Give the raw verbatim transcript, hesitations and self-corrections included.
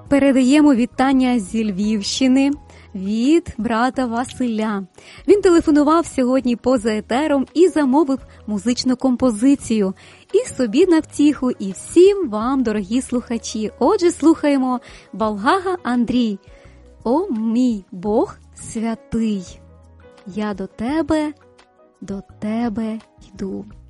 Передаємо вітання зі Львівщини від брата Василя. Він телефонував сьогодні поза етером і замовив музичну композицію. І собі на втіху, і всім вам, дорогі слухачі. Отже, слухаємо Балгага Андрій. О, мій Бог святий, я до тебе, до тебе йду.